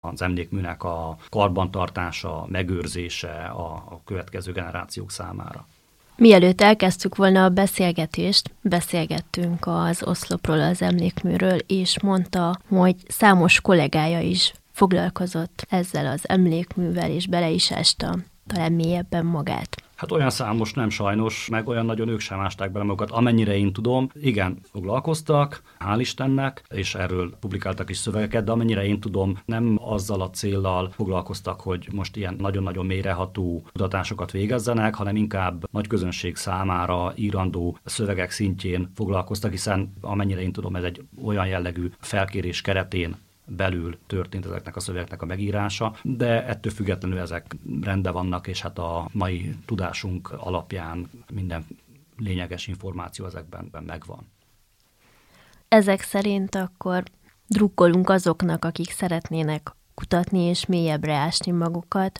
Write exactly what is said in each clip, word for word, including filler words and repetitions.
az emlékműnek a karbantartása, megőrzése a, a következő generációk számára. Mielőtt elkezdtük volna a beszélgetést, beszélgettünk az oszlopról, az emlékműről, és mondta, hogy számos kollégája is foglalkozott ezzel az emlékművel, és bele is ásta talán mélyebben magát. Hát olyan számos nem sajnos, meg olyan nagyon ők sem ásták bele magukat, amennyire én tudom. Igen, foglalkoztak, hál' Istennek, és erről publikáltak is szövegeket, de amennyire én tudom, nem azzal a céllal foglalkoztak, hogy most ilyen nagyon-nagyon mélyreható kutatásokat végezzenek, hanem inkább nagy közönség számára írandó szövegek szintjén foglalkoztak, hiszen amennyire én tudom, ez egy olyan jellegű felkérés keretén belül történt ezeknek a szövegeknek a megírása, de ettől függetlenül ezek rendben vannak, és hát a mai tudásunk alapján minden lényeges információ ezekben megvan. Ezek szerint akkor drukkolunk azoknak, akik szeretnének kutatni és mélyebbre ásni magukat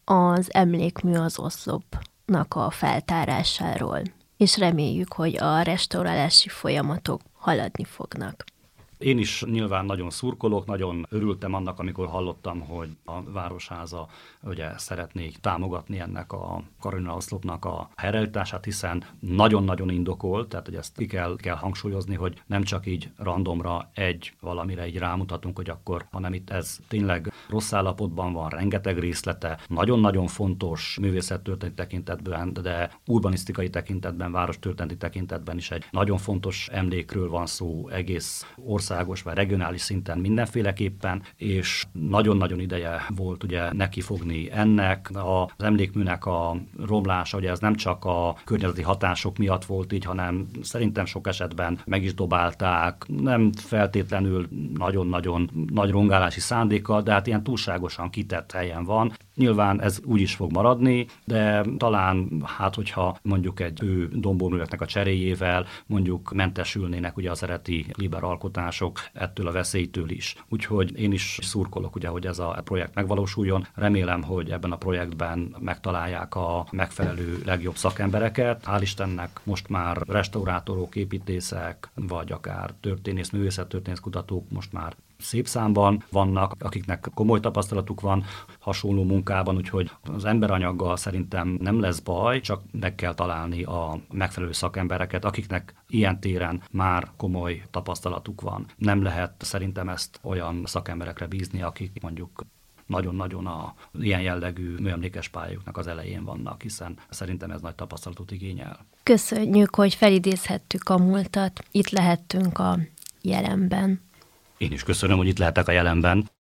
az emlékmű az oszlopnak a feltárásáról, és reméljük, hogy a restaurálási folyamatok haladni fognak. Én is nyilván nagyon szurkolok, nagyon örültem annak, amikor hallottam, hogy a Városháza ugye szeretné támogatni ennek a Karolina oszlopnak a helyreállítását, hiszen nagyon-nagyon indokolt, tehát hogy ezt ki kell, kell hangsúlyozni, hogy nem csak így randomra egy valamire így rámutatunk, hogy akkor, hanem itt ez tényleg rossz állapotban van, rengeteg részlete, nagyon-nagyon fontos művészettörténeti tekintetben, de urbanisztikai tekintetben, várostörténeti tekintetben is egy nagyon fontos emlékről van szó egész ország országos vagy regionális szinten mindenféleképpen, és nagyon-nagyon ideje volt ugye nekifogni ennek. Az emlékműnek a romlása, ugye ez nem csak a környezeti hatások miatt volt így, hanem szerintem sok esetben meg is dobálták, nem feltétlenül nagyon-nagyon nagy rongálási szándéka, de hát ilyen túlságosan kitett helyen van. Nyilván ez úgy is fog maradni, de talán hát, hogyha mondjuk egy ő domborműveknek a cseréjével mondjuk mentesülnének ugye az eredeti liber alkotások ettől a veszélytől is. Úgyhogy én is szurkolok ugye, hogy ez a projekt megvalósuljon. Remélem, hogy ebben a projektben megtalálják a megfelelő legjobb szakembereket. Hál' Istennek most már restaurátorok, építészek, vagy akár történész, művészettörténész kutatók most már szép számban vannak, akiknek komoly tapasztalatuk van hasonló munkában, úgyhogy az emberanyaggal szerintem nem lesz baj, csak meg kell találni a megfelelő szakembereket, akiknek ilyen téren már komoly tapasztalatuk van. Nem lehet szerintem ezt olyan szakemberekre bízni, akik mondjuk nagyon-nagyon a ilyen jellegű műemlékes pályájuknak az elején vannak, hiszen szerintem ez nagy tapasztalatot igényel. Köszönjük, hogy felidézhettük a múltat, itt lehettünk a jelenben. Én is köszönöm, hogy itt lehetek a jelenben.